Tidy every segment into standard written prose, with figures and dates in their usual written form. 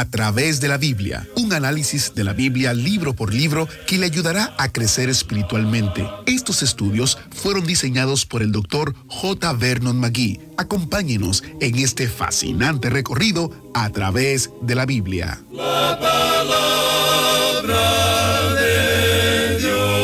A través de la Biblia, un análisis de la Biblia libro por libro que le ayudará a crecer espiritualmente. Estos estudios fueron diseñados por el Dr. J. Vernon McGee. Acompáñenos en este fascinante recorrido a través de la Biblia. La palabra de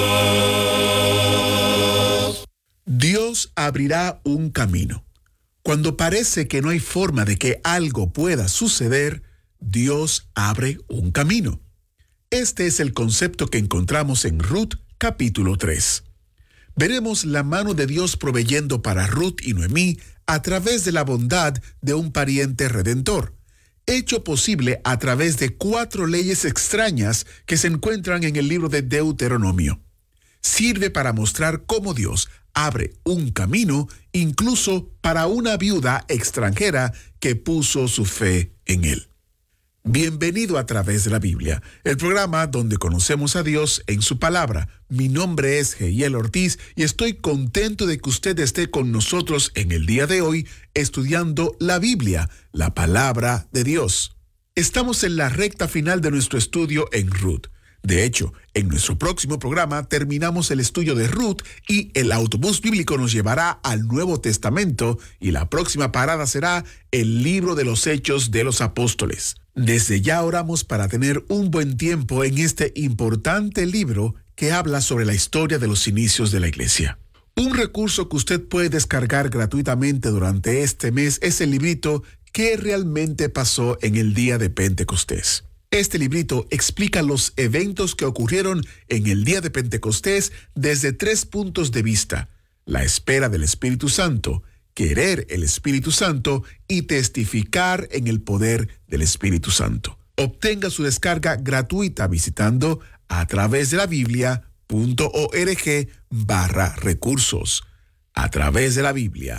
Dios. Dios abrirá un camino. Cuando parece que no hay forma de que algo pueda suceder, Dios abre un camino. Este es el concepto que encontramos en Ruth, capítulo 3. Veremos la mano de Dios proveyendo para Ruth y Noemí a través de la bondad de un pariente redentor, hecho posible a través de 4 leyes extrañas que se encuentran en el libro de Deuteronomio. Sirve para mostrar cómo Dios abre un camino incluso para una viuda extranjera que puso su fe en Él. Bienvenido a través de la Biblia, el programa donde conocemos a Dios en su palabra. Mi nombre es Jehiel Ortiz y estoy contento de que usted esté con nosotros en el día de hoy estudiando la Biblia, la palabra de Dios. Estamos en la recta final de nuestro estudio en Ruth. De hecho, en nuestro próximo programa terminamos el estudio de Ruth y el autobús bíblico nos llevará al Nuevo Testamento y la próxima parada será el libro de los Hechos de los Apóstoles. Desde ya oramos para tener un buen tiempo en este importante libro que habla sobre la historia de los inicios de la iglesia. Un recurso que usted puede descargar gratuitamente durante este mes es el librito ¿Qué realmente pasó en el día de Pentecostés? Este librito explica los eventos que ocurrieron en el día de Pentecostés desde 3 puntos de vista: la espera del Espíritu Santo, querer el Espíritu Santo y testificar en el poder del Espíritu Santo. Obtenga su descarga gratuita visitando a través de la Biblia.org/recursos. A través de la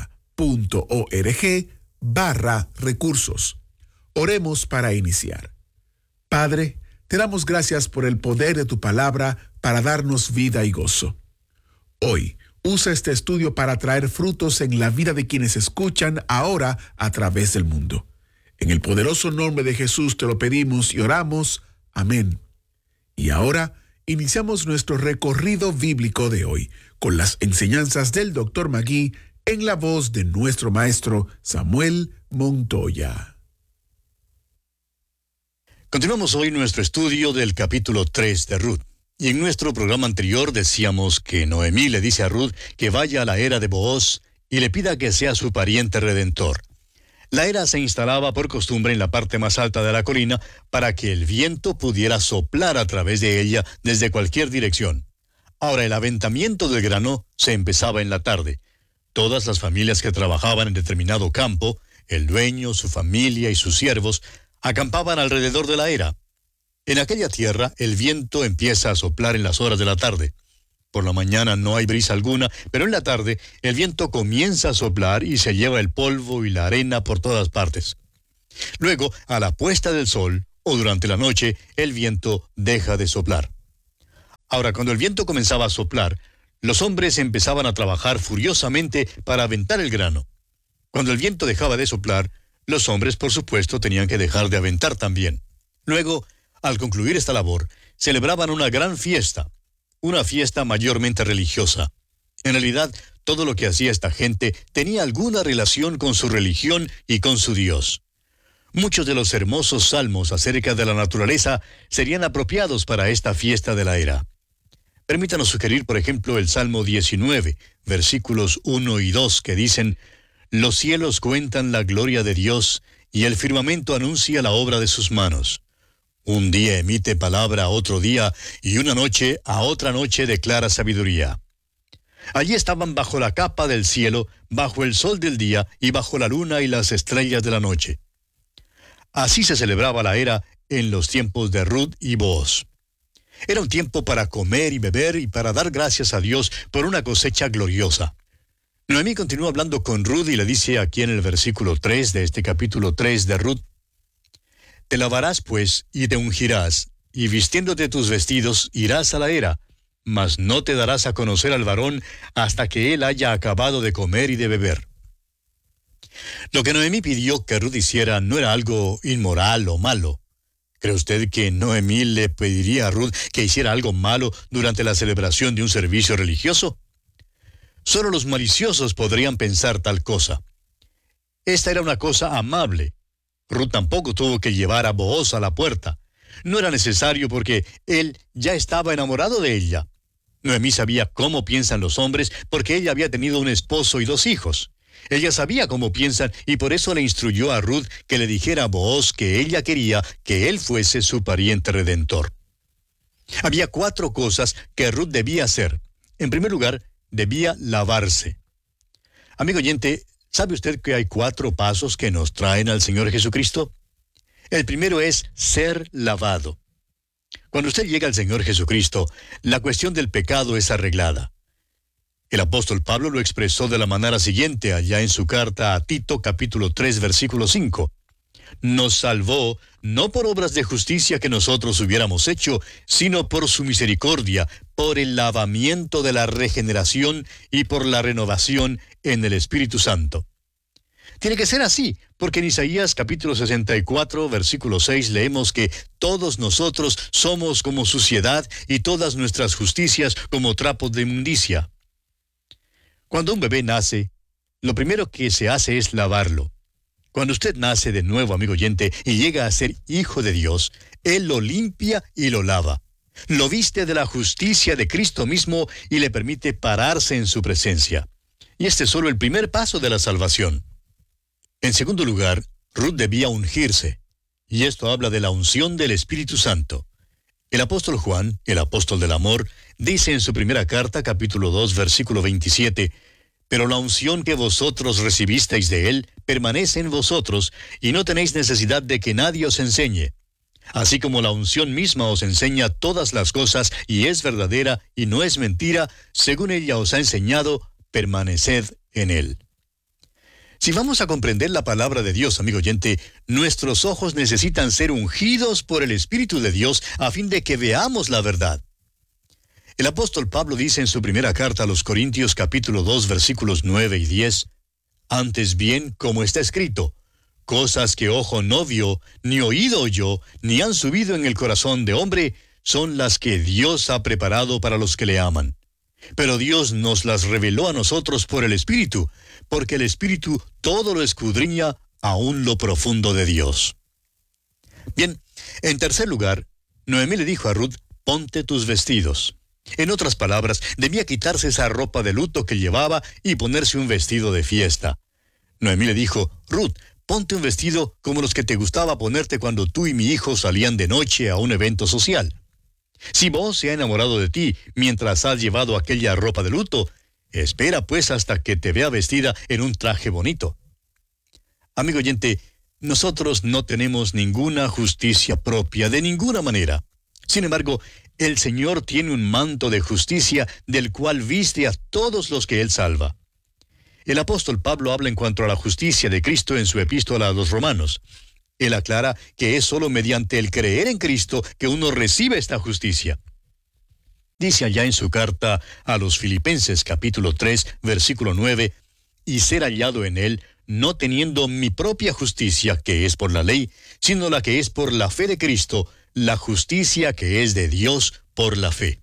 Biblia.org/recursos. Oremos para iniciar. Padre, te damos gracias por el poder de tu palabra para darnos vida y gozo. Hoy, usa este estudio para traer frutos en la vida de quienes escuchan ahora a través del mundo. En el poderoso nombre de Jesús te lo pedimos y oramos. Amén. Y ahora iniciamos nuestro recorrido bíblico de hoy con las enseñanzas del Dr. McGee en la voz de nuestro maestro Samuel Montoya. Continuamos hoy nuestro estudio del capítulo 3 de Ruth. Y en nuestro programa anterior decíamos que Noemí le dice a Ruth que vaya a la era de Booz y le pida que sea su pariente redentor. La era se instalaba por costumbre en la parte más alta de la colina para que el viento pudiera soplar a través de ella desde cualquier dirección. Ahora el aventamiento del grano se empezaba en la tarde. Todas las familias que trabajaban en determinado campo, el dueño, su familia y sus siervos, acampaban alrededor de la era. En aquella tierra, el viento empieza a soplar en las horas de la tarde. Por la mañana no hay brisa alguna, pero en la tarde el viento comienza a soplar y se lleva el polvo y la arena por todas partes. Luego, a la puesta del sol o durante la noche, el viento deja de soplar. Ahora, cuando el viento comenzaba a soplar, los hombres empezaban a trabajar furiosamente para aventar el grano. Cuando el viento dejaba de soplar, los hombres, por supuesto, tenían que dejar de aventar también. Luego, al concluir esta labor, celebraban una gran fiesta, una fiesta mayormente religiosa. En realidad, todo lo que hacía esta gente tenía alguna relación con su religión y con su Dios. Muchos de los hermosos salmos acerca de la naturaleza serían apropiados para esta fiesta de la era. Permítanos sugerir, por ejemplo, el Salmo 19, versículos 1 y 2, que dicen: «Los cielos cuentan la gloria de Dios, y el firmamento anuncia la obra de sus manos. Un día emite palabra a otro día, y una noche a otra noche declara sabiduría». Allí estaban bajo la capa del cielo, bajo el sol del día, y bajo la luna y las estrellas de la noche. Así se celebraba la era en los tiempos de Ruth y Booz. Era un tiempo para comer y beber y para dar gracias a Dios por una cosecha gloriosa. Noemí continúa hablando con Ruth y le dice aquí en el versículo 3 de este capítulo 3 de Ruth: «Te lavarás pues y te ungirás, y vistiéndote tus vestidos irás a la era, mas no te darás a conocer al varón hasta que él haya acabado de comer y de beber». Lo que Noemí pidió que Ruth hiciera no era algo inmoral o malo. ¿Cree usted que Noemí le pediría a Ruth que hiciera algo malo durante la celebración de un servicio religioso? Solo los maliciosos podrían pensar tal cosa. Esta era una cosa amable. Ruth tampoco tuvo que llevar a Booz a la puerta. No era necesario porque él ya estaba enamorado de ella. Noemí sabía cómo piensan los hombres porque ella había tenido un esposo y 2 hijos. Ella sabía cómo piensan y por eso le instruyó a Ruth que le dijera a Booz que ella quería que él fuese su pariente redentor. Había 4 cosas que Ruth debía hacer. En primer lugar, debía lavarse. Amigo oyente, ¿sabe usted que hay 4 pasos que nos traen al Señor Jesucristo? El primero es ser lavado. Cuando usted llega al Señor Jesucristo, la cuestión del pecado es arreglada. El apóstol Pablo lo expresó de la manera siguiente allá en su carta a Tito, capítulo 3, versículo 5. Nos salvó no por obras de justicia que nosotros hubiéramos hecho, sino por su misericordia, por el lavamiento de la regeneración y por la renovación en el Espíritu Santo. Tiene que ser así, porque en Isaías capítulo 64, versículo 6 leemos que todos nosotros somos como suciedad y todas nuestras justicias como trapos de inmundicia. Cuando un bebé nace, lo primero que se hace es lavarlo. Cuando usted nace de nuevo, amigo oyente, y llega a ser hijo de Dios, Él lo limpia y lo lava. Lo viste de la justicia de Cristo mismo y le permite pararse en su presencia. Y este es solo el primer paso de la salvación. En segundo lugar, Ruth debía ungirse, y esto habla de la unción del Espíritu Santo. El apóstol Juan, el apóstol del amor, dice en su primera carta, capítulo 2, versículo 27, «Pero la unción que vosotros recibisteis de él permanece en vosotros, y no tenéis necesidad de que nadie os enseñe. Así como la unción misma os enseña todas las cosas, y es verdadera y no es mentira, según ella os ha enseñado, permaneced en él». Si vamos a comprender la palabra de Dios, amigo oyente, nuestros ojos necesitan ser ungidos por el Espíritu de Dios a fin de que veamos la verdad. El apóstol Pablo dice en su primera carta a los Corintios capítulo 2 versículos 9 y 10, «Antes bien, como está escrito, cosas que ojo no vio, ni oído oyó, ni han subido en el corazón de hombre, son las que Dios ha preparado para los que le aman. Pero Dios nos las reveló a nosotros por el Espíritu, porque el Espíritu todo lo escudriña, aún lo profundo de Dios». Bien, en tercer lugar, Noemí le dijo a Ruth, «Ponte tus vestidos». En otras palabras, debía quitarse esa ropa de luto que llevaba y ponerse un vestido de fiesta. Noemí le dijo, «Ruth, ponte un vestido como los que te gustaba ponerte cuando tú y mi hijo salían de noche a un evento social. Si Booz se ha enamorado de ti mientras has llevado aquella ropa de luto, espera pues hasta que te vea vestida en un traje bonito». Amigo oyente, nosotros no tenemos ninguna justicia propia de ninguna manera. Sin embargo, el Señor tiene un manto de justicia del cual viste a todos los que Él salva. El apóstol Pablo habla en cuanto a la justicia de Cristo en su epístola a los Romanos. Él aclara que es solo mediante el creer en Cristo que uno recibe esta justicia. Dice allá en su carta a los Filipenses capítulo 3, versículo 9, «Y ser hallado en Él, no teniendo mi propia justicia, que es por la ley, sino la que es por la fe de Cristo, la justicia que es de Dios por la fe».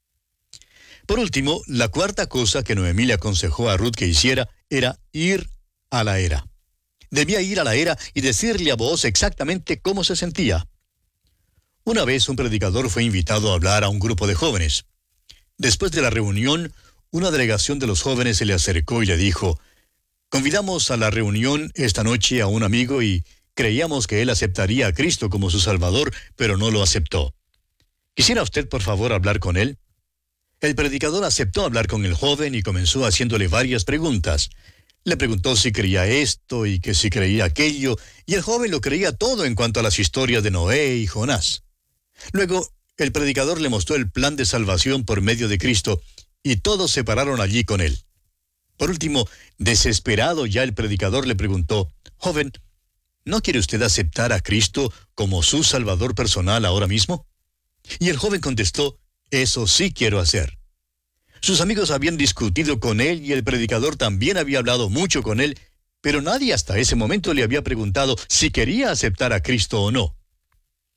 Por último, la cuarta cosa que Noemí le aconsejó a Ruth que hiciera era ir a la era. Debía ir a la era y decirle a Booz exactamente cómo se sentía. Una vez un predicador fue invitado a hablar a un grupo de jóvenes. Después de la reunión, una delegación de los jóvenes se le acercó y le dijo, «Convidamos a la reunión esta noche a un amigo y creíamos que él aceptaría a Cristo como su Salvador, pero no lo aceptó. ¿Quisiera usted, por favor, hablar con él?» El predicador aceptó hablar con el joven y comenzó haciéndole varias preguntas. Le preguntó si creía esto y que si creía aquello, y el joven lo creía todo en cuanto a las historias de Noé y Jonás. Luego, el predicador le mostró el plan de salvación por medio de Cristo, y todos se pararon allí con él. Por último, desesperado ya el predicador le preguntó, «Joven, ¿no quiere usted aceptar a Cristo como su Salvador personal ahora mismo?» Y el joven contestó, «Eso sí quiero hacer». Sus amigos habían discutido con él y el predicador también había hablado mucho con él, pero nadie hasta ese momento le había preguntado si quería aceptar a Cristo o no.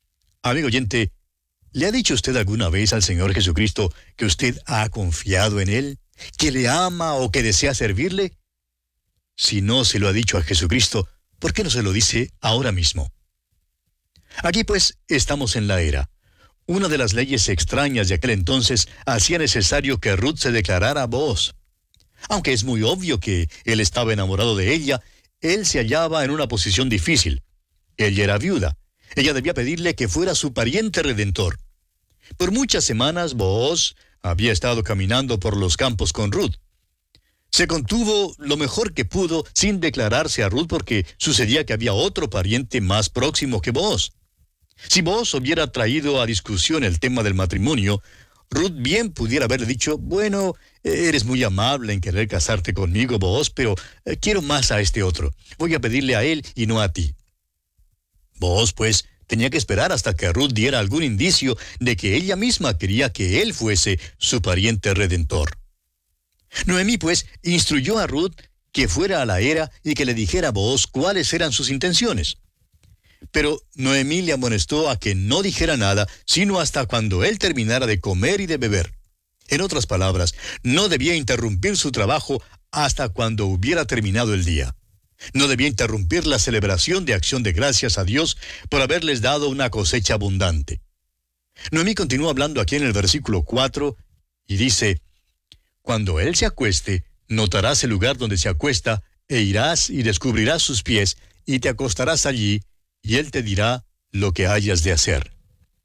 Amigo oyente, ¿le ha dicho usted alguna vez al Señor Jesucristo que usted ha confiado en Él, que le ama o que desea servirle? Si no se lo ha dicho a Jesucristo, ¿por qué no se lo dice ahora mismo? Aquí pues estamos en la era. Una de las leyes extrañas de aquel entonces hacía necesario que Ruth se declarara a Booz. Aunque es muy obvio que él estaba enamorado de ella, él se hallaba en una posición difícil. Ella era viuda. Ella debía pedirle que fuera su pariente redentor. Por muchas semanas, Booz había estado caminando por los campos con Ruth. Se contuvo lo mejor que pudo sin declararse a Ruth porque sucedía que había otro pariente más próximo que Booz. Si Booz hubiera traído a discusión el tema del matrimonio, Ruth bien pudiera haberle dicho, bueno, eres muy amable en querer casarte conmigo, Booz, pero quiero más a este otro. Voy a pedirle a él y no a ti. Booz, pues, tenía que esperar hasta que Ruth diera algún indicio de que ella misma quería que él fuese su pariente redentor. Noemí, pues, instruyó a Ruth que fuera a la era y que le dijera a Booz cuáles eran sus intenciones. Pero Noemí le amonestó a que no dijera nada, sino hasta cuando él terminara de comer y de beber. En otras palabras, no debía interrumpir su trabajo hasta cuando hubiera terminado el día. No debía interrumpir la celebración de acción de gracias a Dios por haberles dado una cosecha abundante. Noemí continúa hablando aquí en el versículo 4 y dice, cuando él se acueste, notarás el lugar donde se acuesta, e irás y descubrirás sus pies, y te acostarás allí, y él te dirá lo que hayas de hacer.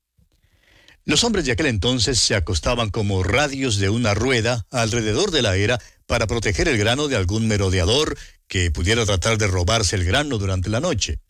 Los hombres de aquel entonces se acostaban como radios de una rueda alrededor de la era para proteger el grano de algún merodeador que pudiera tratar de robarse el grano durante la noche.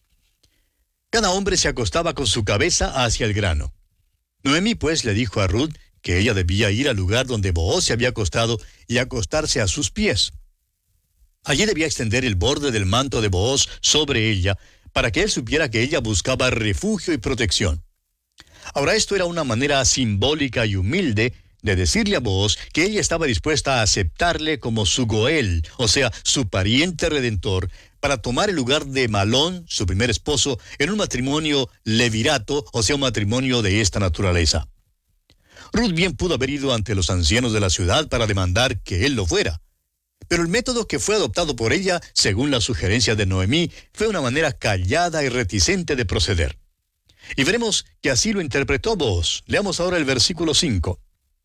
Cada hombre se acostaba con su cabeza hacia el grano. Noemí pues le dijo a Ruth que ella debía ir al lugar donde Booz se había acostado y acostarse a sus pies. Allí debía extender el borde del manto de Booz sobre ella, para que él supiera que ella buscaba refugio y protección. Ahora esto era una manera simbólica y humilde de decirle a Booz que ella estaba dispuesta a aceptarle como su Goel, o sea, su pariente redentor, para tomar el lugar de Malón, su primer esposo, en un matrimonio levirato, o sea, un matrimonio de esta naturaleza. Ruth bien pudo haber ido ante los ancianos de la ciudad para demandar que él lo fuera. Pero el método que fue adoptado por ella, según la sugerencia de Noemí, fue una manera callada y reticente de proceder. Y veremos que así lo interpretó Booz. Leamos ahora el versículo 5.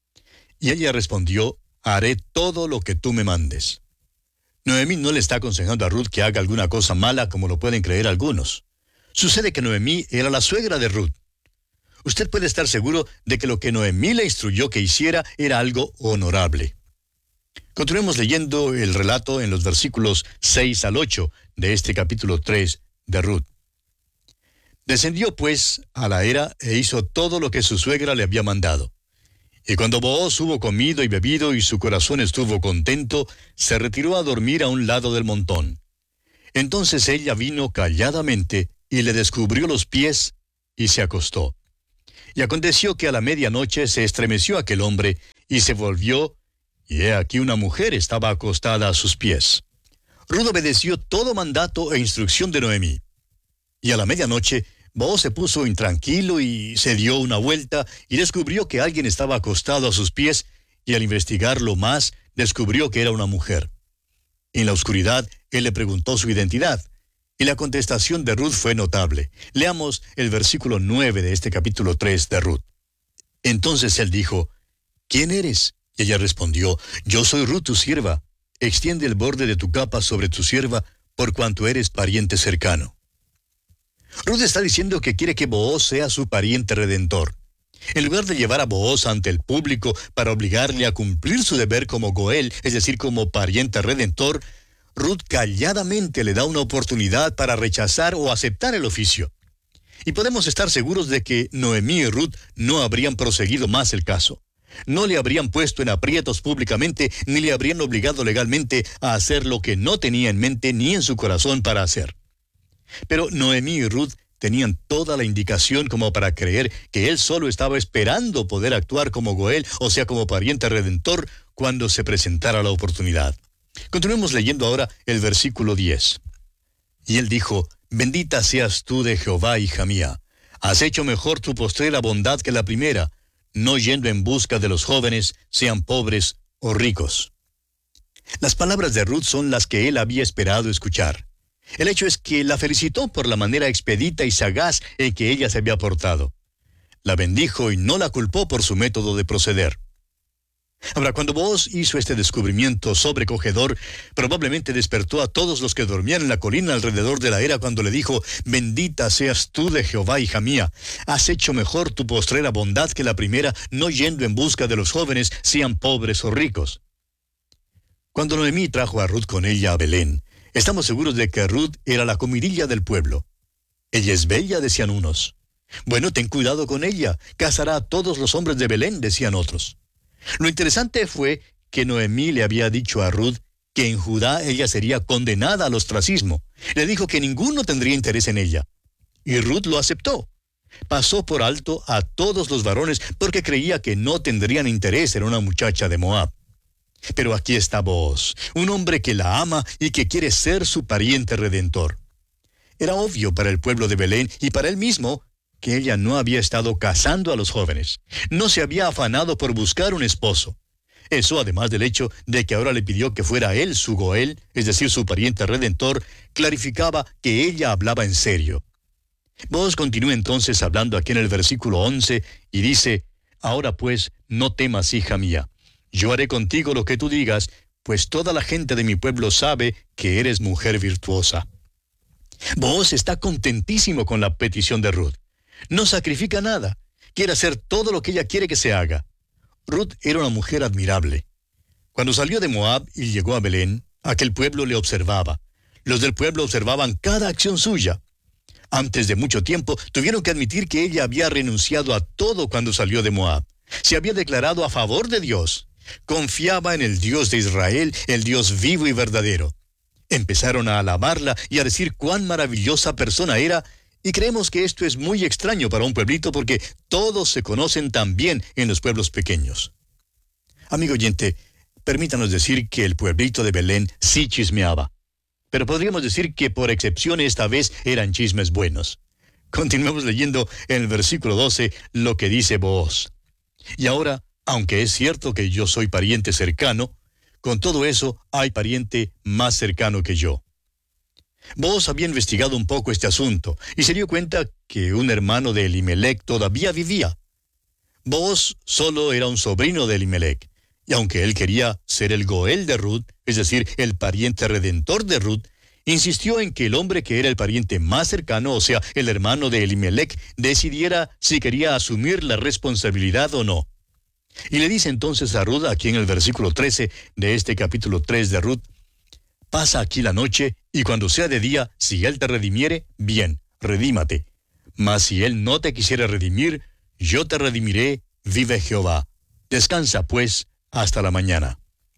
Y ella respondió, haré todo lo que tú me mandes. Noemí no le está aconsejando a Ruth que haga alguna cosa mala como lo pueden creer algunos. Sucede que Noemí era la suegra de Ruth. Usted puede estar seguro de que lo que Noemí le instruyó que hiciera era algo honorable. Continuemos leyendo el relato en los versículos 6 al 8 de este capítulo 3 de Ruth. Descendió pues a la era e hizo todo lo que su suegra le había mandado. Y cuando Booz hubo comido y bebido y su corazón estuvo contento, se retiró a dormir a un lado del montón. Entonces ella vino calladamente y le descubrió los pies y se acostó. Y aconteció que a la medianoche se estremeció aquel hombre y se volvió, y he aquí una mujer estaba acostada a sus pies. Ruth obedeció todo mandato e instrucción de Noemí. Y a la medianoche, Booz se puso intranquilo y se dio una vuelta y descubrió que alguien estaba acostado a sus pies, y al investigarlo más, descubrió que era una mujer. En la oscuridad, él le preguntó su identidad, y la contestación de Ruth fue notable. Leamos el versículo 9 de este capítulo 3 de Ruth. Entonces él dijo, ¿quién eres? Y ella respondió, yo soy Ruth tu sierva. Extiende el borde de tu capa sobre tu sierva, por cuanto eres pariente cercano. Ruth está diciendo que quiere que Booz sea su pariente redentor. En lugar de llevar a Booz ante el público para obligarle a cumplir su deber como Goel, es decir, como pariente redentor, Ruth calladamente le da una oportunidad para rechazar o aceptar el oficio. Y podemos estar seguros de que Noemí y Ruth no habrían proseguido más el caso. No le habrían puesto en aprietos públicamente, ni le habrían obligado legalmente a hacer lo que no tenía en mente ni en su corazón para hacer. Pero Noemí y Ruth tenían toda la indicación como para creer que él solo estaba esperando poder actuar como Goel, o sea, como pariente redentor, cuando se presentara la oportunidad. Continuemos leyendo ahora el versículo 10. Y él dijo, bendita seas tú de Jehová, hija mía. Has hecho mejor tu postrera bondad que la primera, no yendo en busca de los jóvenes, sean pobres o ricos. Las palabras de Ruth son las que él había esperado escuchar. El hecho es que la felicitó por la manera expedita y sagaz en que ella se había portado. La bendijo y no la culpó por su método de proceder. Ahora, cuando Booz hizo este descubrimiento sobrecogedor, probablemente despertó a todos los que dormían en la colina alrededor de la era cuando le dijo: «Bendita seas tú de Jehová, hija mía. Has hecho mejor tu postrera bondad que la primera, no yendo en busca de los jóvenes, sean pobres o ricos». Cuando Noemí trajo a Ruth con ella a Belén, estamos seguros de que Ruth era la comidilla del pueblo. «Ella es bella», decían unos. «Bueno, ten cuidado con ella, casará a todos los hombres de Belén», decían otros. Lo interesante fue que Noemí le había dicho a Ruth que en Judá ella sería condenada al ostracismo. Le dijo que ninguno tendría interés en ella. Y Ruth lo aceptó. Pasó por alto a todos los varones porque creía que no tendrían interés en una muchacha de Moab. Pero aquí está Booz, un hombre que la ama y que quiere ser su pariente redentor. Era obvio para el pueblo de Belén y para él mismo que ella no había estado casando a los jóvenes. No se había afanado por buscar un esposo. Eso, además del hecho de que ahora le pidió que fuera él su Goel, es decir, su pariente redentor, clarificaba que ella hablaba en serio. Booz continúa entonces hablando aquí en el versículo 11 y dice: «Ahora pues, no temas, hija mía. Yo haré contigo lo que tú digas, pues toda la gente de mi pueblo sabe que eres mujer virtuosa». Booz está contentísimo con la petición de Ruth. No sacrifica nada. Quiere hacer todo lo que ella quiere que se haga. Ruth era una mujer admirable. Cuando salió de Moab y llegó a Belén, aquel pueblo le observaba. Los del pueblo observaban cada acción suya. Antes de mucho tiempo, tuvieron que admitir que ella había renunciado a todo cuando salió de Moab. Se había declarado a favor de Dios. Confiaba en el Dios de Israel, el Dios vivo y verdadero. Empezaron a alabarla y a decir cuán maravillosa persona era. Y creemos que esto es muy extraño para un pueblito porque todos se conocen tan bien en los pueblos pequeños. Amigo oyente, permítanos decir que el pueblito de Belén sí chismeaba. Pero podríamos decir que por excepción esta vez eran chismes buenos. Continuemos leyendo en el versículo 12 lo que dice Booz. «Y ahora, aunque es cierto que yo soy pariente cercano, con todo eso hay pariente más cercano que yo». Booz había investigado un poco este asunto y se dio cuenta que un hermano de Elimelec todavía vivía. Booz solo era un sobrino de Elimelec, y aunque él quería ser el Goel de Ruth, es decir, el pariente redentor de Ruth, insistió en que el hombre que era el pariente más cercano, o sea, el hermano de Elimelec, decidiera si quería asumir la responsabilidad o no. Y le dice entonces a Ruth, aquí en el versículo 13 de este capítulo 3 de Ruth: «Pasa aquí la noche, y cuando sea de día, si él te redimiere, bien, redímate. Mas si él no te quisiere redimir, yo te redimiré, vive Jehová. Descansa, pues, hasta la mañana».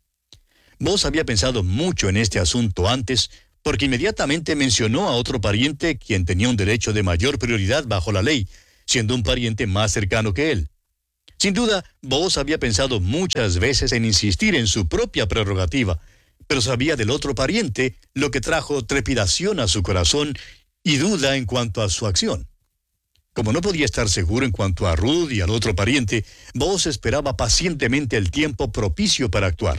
Booz había pensado mucho en este asunto antes, porque inmediatamente mencionó a otro pariente quien tenía un derecho de mayor prioridad bajo la ley, siendo un pariente más cercano que él. Sin duda, Booz había pensado muchas veces en insistir en su propia prerrogativa, pero sabía del otro pariente, lo que trajo trepidación a su corazón y duda en cuanto a su acción. Como no podía estar seguro en cuanto a Ruth y al otro pariente, Booz esperaba pacientemente el tiempo propicio para actuar.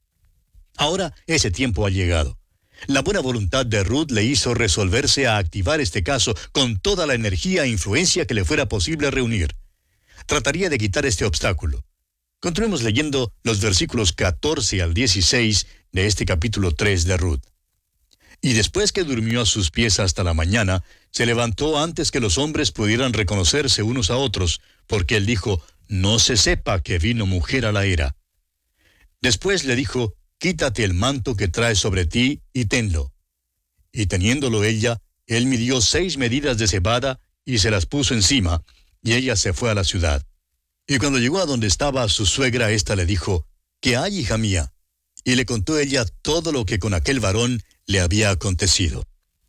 Ahora ese tiempo ha llegado. La buena voluntad de Ruth le hizo resolverse a activar este caso con toda la energía e influencia que le fuera posible reunir. Trataría de quitar este obstáculo. Continuemos leyendo los versículos 14 al 16 de este capítulo 3 de Ruth. «Y después que durmió a sus pies hasta la mañana, se levantó antes que los hombres pudieran reconocerse unos a otros, porque él dijo: no se sepa que vino mujer a la era. Después le dijo: quítate el manto que traes sobre ti y tenlo. Y teniéndolo ella, él midió 6 medidas de cebada y se las puso encima, y ella se fue a la ciudad. Y cuando llegó a donde estaba su suegra, ésta le dijo: ¿qué hay, hija mía? Y le contó ella todo lo que con aquel varón le había acontecido.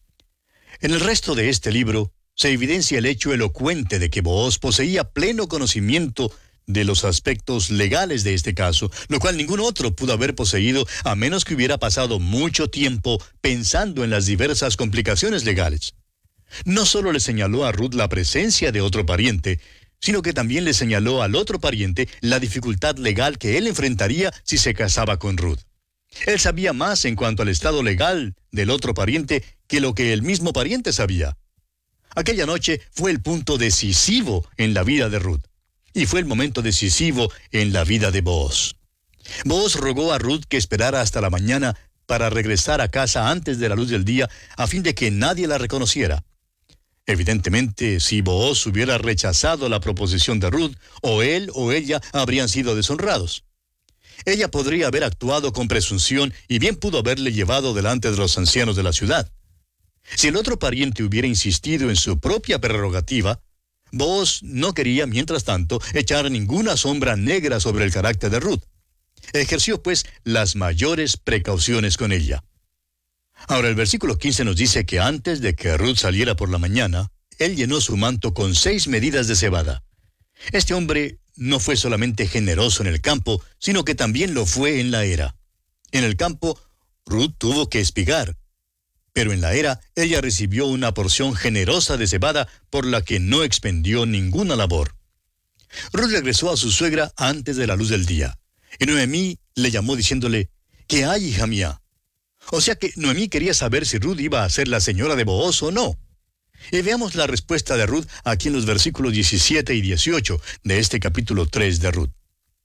En el resto de este libro se evidencia el hecho elocuente de que Booz poseía pleno conocimiento de los aspectos legales de este caso, lo cual ningún otro pudo haber poseído a menos que hubiera pasado mucho tiempo pensando en las diversas complicaciones legales. No solo le señaló a Ruth la presencia de otro pariente, sino que también le señaló al otro pariente la dificultad legal que él enfrentaría si se casaba con Ruth. Él sabía más en cuanto al estado legal del otro pariente que lo que el mismo pariente sabía. Aquella noche fue el punto decisivo en la vida de Ruth, y fue el momento decisivo en la vida de Booz. Booz rogó a Ruth que esperara hasta la mañana para regresar a casa antes de la luz del día, a fin de que nadie la reconociera. Evidentemente, si Booz hubiera rechazado la proposición de Ruth, o él o ella habrían sido deshonrados. Ella podría haber actuado con presunción y bien pudo haberle llevado delante de los ancianos de la ciudad. Si el otro pariente hubiera insistido en su propia prerrogativa, Booz no quería, mientras tanto, echar ninguna sombra negra sobre el carácter de Ruth. Ejerció, pues, las mayores precauciones con ella. Ahora, el versículo 15 nos dice que antes de que Ruth saliera por la mañana, él llenó su manto con 6 medidas de cebada. Este hombre no fue solamente generoso en el campo, sino que también lo fue en la era. En el campo, Ruth tuvo que espigar, pero en la era, ella recibió una porción generosa de cebada por la que no expendió ninguna labor. Ruth regresó a su suegra antes de la luz del día, y Noemí le llamó diciéndole, ¿qué hay, hija mía? O sea que Noemí quería saber si Ruth iba a ser la señora de Booz o no. Y veamos la respuesta de Ruth aquí en los versículos 17 y 18 de este capítulo 3 de Ruth.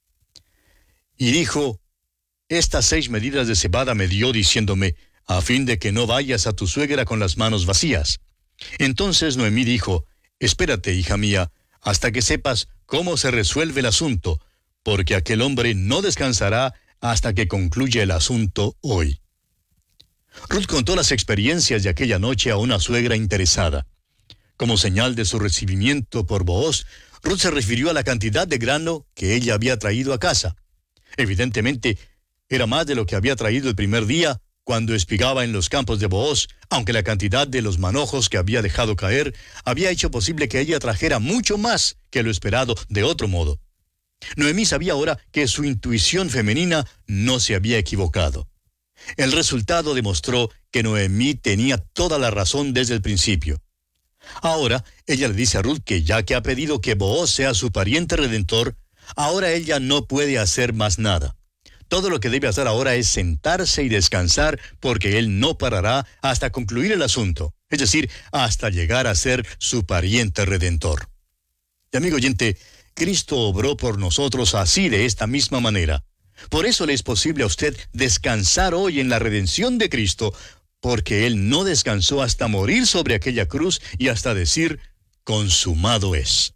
Y dijo, estas 6 medidas de cebada me dio diciéndome, a fin de que no vayas a tu suegra con las manos vacías. Entonces Noemí dijo, espérate, hija mía, hasta que sepas cómo se resuelve el asunto, porque aquel hombre no descansará hasta que concluya el asunto hoy. Ruth contó las experiencias de aquella noche a una suegra interesada. Como señal de su recibimiento por Booz, Ruth se refirió a la cantidad de grano que ella había traído a casa. Evidentemente, era más de lo que había traído el primer día cuando espigaba en los campos de Booz, aunque la cantidad de los manojos que había dejado caer había hecho posible que ella trajera mucho más que lo esperado de otro modo. Noemí sabía ahora que su intuición femenina no se había equivocado. El resultado demostró que Noemí tenía toda la razón desde el principio. Ahora, ella le dice a Ruth que ya que ha pedido que Booz sea su pariente redentor, ahora ella no puede hacer más nada. Todo lo que debe hacer ahora es sentarse y descansar, porque él no parará hasta concluir el asunto, es decir, hasta llegar a ser su pariente redentor. Y amigo oyente, Cristo obró por nosotros así, de esta misma manera. Por eso le es posible a usted descansar hoy en la redención de Cristo, porque Él no descansó hasta morir sobre aquella cruz y hasta decir, consumado es.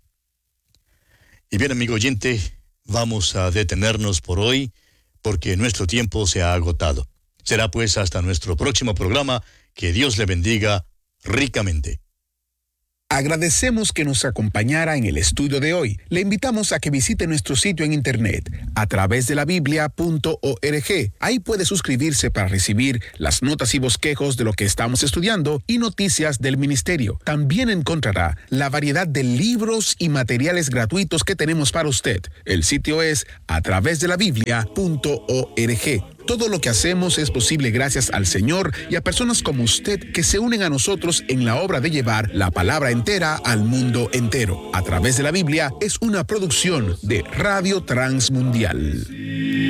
Y bien, amigo oyente, vamos a detenernos por hoy, porque nuestro tiempo se ha agotado. Será pues hasta nuestro próximo programa. Que Dios le bendiga ricamente. Agradecemos que nos acompañara en el estudio de hoy. Le invitamos a que visite nuestro sitio en internet a través de la biblia.org. Ahí puede suscribirse para recibir las notas y bosquejos de lo que estamos estudiando y noticias del ministerio. También encontrará la variedad de libros y materiales gratuitos que tenemos para usted. El sitio es a través de la biblia.org. Todo lo que hacemos es posible gracias al Señor y a personas como usted que se unen a nosotros en la obra de llevar la palabra entera al mundo entero. A través de la Biblia es una producción de Radio Transmundial.